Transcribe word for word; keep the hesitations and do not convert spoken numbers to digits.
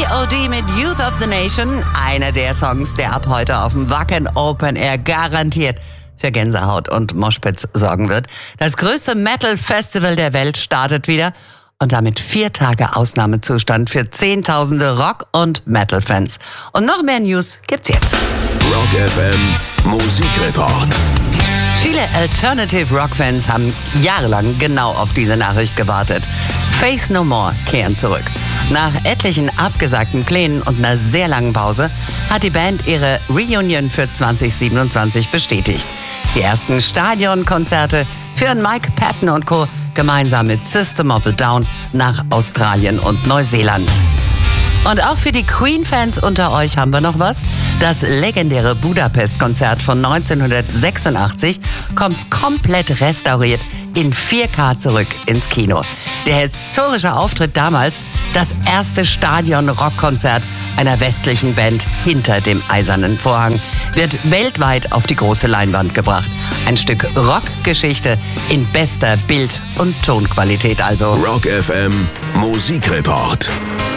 O D mit Youth of the Nation. Einer der Songs, der ab heute auf dem Wacken Open Air garantiert für Gänsehaut und Moshpits sorgen wird. Das größte Metal-Festival der Welt startet wieder. Und damit vier Tage Ausnahmezustand für Zehntausende Rock- und Metal-Fans. Und noch mehr News gibt's jetzt. Rock F M Musikreport. Viele Alternative Rock-Fans haben jahrelang genau auf diese Nachricht gewartet. Faith No More kehren zurück. Nach etlichen abgesagten Plänen und einer sehr langen Pause hat die Band ihre Reunion für zwanzig siebenundzwanzig bestätigt. Die ersten Stadionkonzerte führen Mike Patton und Co. gemeinsam mit System of a Down nach Australien und Neuseeland. Und auch für die Queen-Fans unter euch haben wir noch was. Das legendäre Budapest-Konzert von neunzehnhundertsechsundachtzig kommt komplett restauriert in vier K zurück ins Kino. Der historische Auftritt damals, das erste Stadion-Rockkonzert einer westlichen Band hinter dem eisernen Vorhang, wird weltweit auf die große Leinwand gebracht. Ein Stück Rockgeschichte in bester Bild- und Tonqualität also. Rock F M Musikreport.